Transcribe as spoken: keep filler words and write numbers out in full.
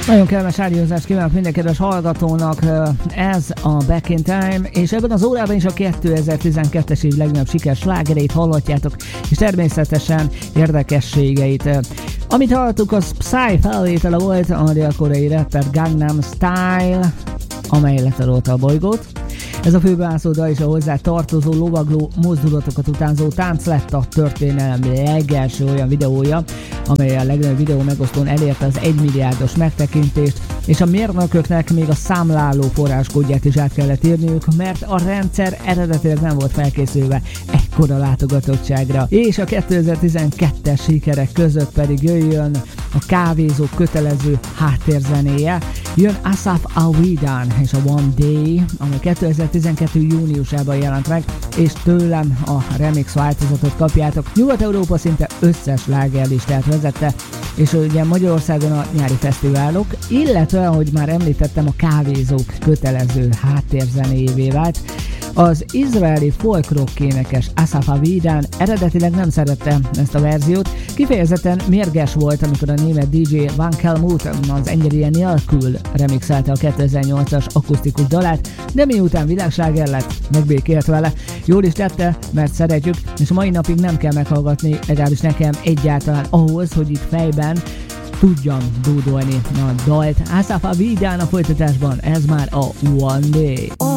Nagyon kellemes rádiózást kívánok minden kedves hallgatónak, ez a Back in Time, és ebben az órában is a kétezer-tizenkettes év legnagyobb sikeres slágereit hallhatjátok, és természetesen érdekességeit. Amit hallottuk, az Psy felvétele volt, a dél-koreai rapper Gangnam Style, amely letarolta a bolygót. Ez a főbeállszó dal és a hozzá tartozó lovagló mozdulatokat utánzó tánc lett a történelem legelső olyan videója, amely a legnagyobb videó megosztón elérte az egymilliárdos megtekintést, és a mérnököknek még a számláló forráskódját is át kellett írniuk, mert a rendszer eredetileg nem volt felkészülve ekkora látogatottságra. És a kétezer-tizenkettes sikerek között pedig jöjjön a kávézók kötelező háttérzenéje, jön Asaf Avidan és a One Day, amely kétezer-tizenkettő júniusában jelent meg, és tőlem a remix változatot kapjátok. Nyugat-Európa szinte összes slágerlistát vezette, és ugye Magyarországon a nyári fesztiválok, illetve, ahogy már említettem, a kávézók kötelező háttérzenéjévé vált. Az izraeli folk rock énekes Asaf Avidan eredetileg nem szerette ezt a verziót, kifejezetten mérges volt, amikor a német dé dzsé Van Kelmuth az Engedélye nélkül remixelte a kétezer-nyolcas akusztikus dalát, de miután világsláger lett, megbékélt vele. Jól is tette, mert szeretjük, és a mai napig nem kell meghallgatni, legalábbis nekem egyáltalán ahhoz, hogy itt fejben tudjam dúdolni a dalt. Asaf Avidan a folytatásban, ez már a One Day.